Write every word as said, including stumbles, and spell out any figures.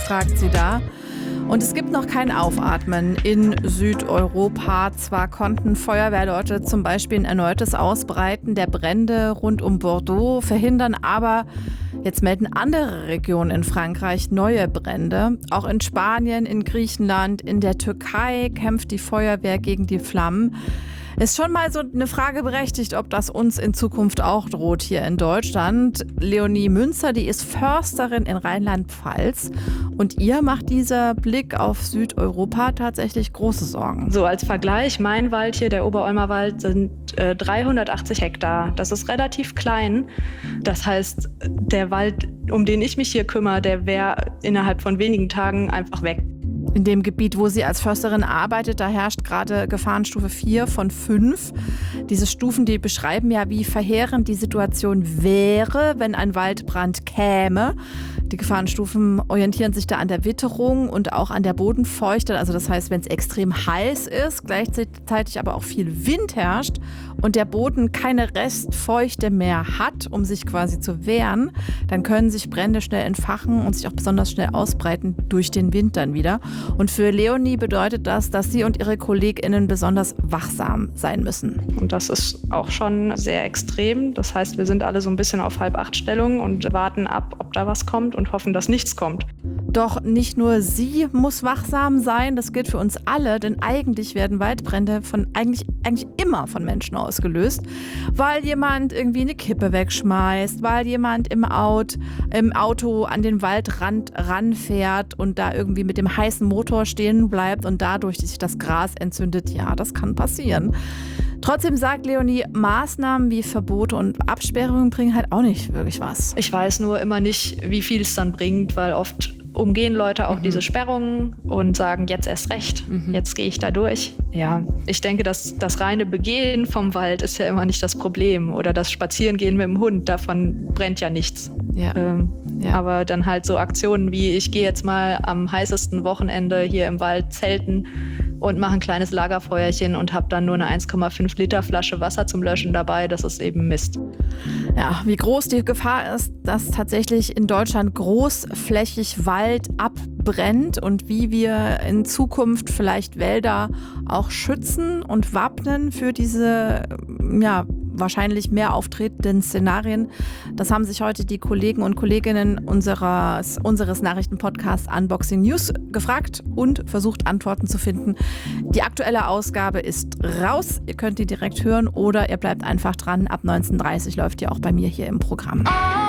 fragt sie da. Und es gibt noch kein Aufatmen in Südeuropa. Zwar konnten Feuerwehrleute zum Beispiel ein erneutes Ausbreiten der Brände rund um Bordeaux verhindern, aber jetzt melden andere Regionen in Frankreich neue Brände. Auch in Spanien, in Griechenland, in der Türkei kämpft die Feuerwehr gegen die Flammen. Ist schon mal so eine Frage berechtigt, ob das uns in Zukunft auch droht hier in Deutschland. Leonie Münzer, die ist Försterin in Rheinland-Pfalz. Und ihr macht dieser Blick auf Südeuropa tatsächlich große Sorgen. So als Vergleich, mein Wald hier, der Oberolmer Wald, sind äh, dreihundertachtzig Hektar. Das ist relativ klein. Das heißt, der Wald, um den ich mich hier kümmere, der wäre innerhalb von wenigen Tagen einfach weg. In dem Gebiet, wo sie als Försterin arbeitet, da herrscht gerade Gefahrenstufe vier von fünf. Diese Stufen, die beschreiben ja, wie verheerend die Situation wäre, wenn ein Waldbrand käme. Die Gefahrenstufen orientieren sich da an der Witterung und auch an der Bodenfeuchte. Also das heißt, wenn es extrem heiß ist, gleichzeitig aber auch viel Wind herrscht und der Boden keine Restfeuchte mehr hat, um sich quasi zu wehren, dann können sich Brände schnell entfachen und sich auch besonders schnell ausbreiten durch den Wind dann wieder. Und für Leonie bedeutet das, dass sie und ihre KollegInnen besonders wachsam sein müssen. Und das ist auch schon sehr extrem. Das heißt, wir sind alle so ein bisschen auf Halb-Acht-Stellung und warten ab, ob da was kommt und hoffen, dass nichts kommt. Doch nicht nur sie muss wachsam sein, das gilt für uns alle, denn eigentlich werden Waldbrände von eigentlich, eigentlich immer von Menschen ausgelöst, weil jemand irgendwie eine Kippe wegschmeißt, weil jemand im, Auto, im Auto an den Waldrand ranfährt und da irgendwie mit dem heißen Motor stehen bleibt und dadurch sich das Gras entzündet. Ja, das kann passieren. Trotzdem sagt Leonie, Maßnahmen wie Verbote und Absperrungen bringen halt auch nicht wirklich was. Ich weiß nur immer nicht, wie viel es dann bringt, weil oft umgehen Leute auch mhm. diese Sperrungen und sagen, jetzt erst recht, mhm. jetzt gehe ich da durch. Ja, ich denke, dass das reine Begehen vom Wald ist ja immer nicht das Problem. Oder das Spazierengehen mit dem Hund, davon brennt ja nichts. Ja. Ähm, ja. Aber dann halt so Aktionen wie, ich gehe jetzt mal am heißesten Wochenende hier im Wald zelten und mache ein kleines Lagerfeuerchen und habe dann nur eine eins Komma fünf Liter Flasche Wasser zum Löschen dabei. Das ist eben Mist. Ja, wie groß die Gefahr ist, dass tatsächlich in Deutschland großflächig Wald abbrennt und wie wir in Zukunft vielleicht Wälder auch schützen und wappnen für diese, ja, wahrscheinlich mehr auftretenden Szenarien. Das haben sich heute die Kollegen und Kolleginnen unseres, unseres Nachrichtenpodcasts Unboxing News gefragt und versucht, Antworten zu finden. Die aktuelle Ausgabe ist raus. Ihr könnt die direkt hören oder ihr bleibt einfach dran. Ab neunzehn Uhr dreißig läuft die auch bei mir hier im Programm.